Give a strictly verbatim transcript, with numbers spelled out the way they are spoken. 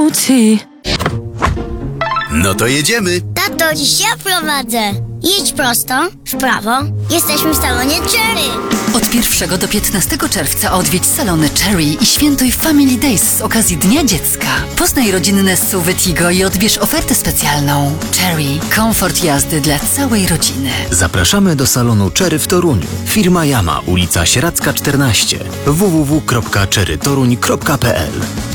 No to jedziemy. Tato, dziś ja prowadzę. Jedź prosto, w prawo. Jesteśmy w salonie Cherry. Od pierwszego do piętnastego czerwca odwiedź salony Cherry i świętuj Family Days z okazji Dnia Dziecka. Poznaj rodzinne S U V Tigo i odbierz ofertę specjalną. Cherry. Komfort jazdy dla całej rodziny. Zapraszamy do salonu Cherry w Toruniu. Firma Yama, ulica Sieradzka czternaście. w w w kropka cherry toruń kropka p l